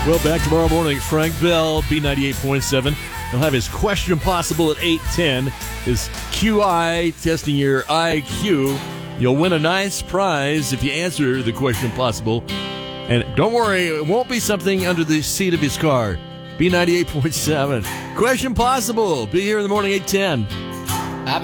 Well, back tomorrow morning. Frank Bell, B98.7. He'll have his question possible at 8:10. His QI, testing your IQ. You'll win a nice prize if you answer the question possible. And don't worry, it won't be something under the seat of his car. B98.7. Question possible. Be here in the morning, 8:10.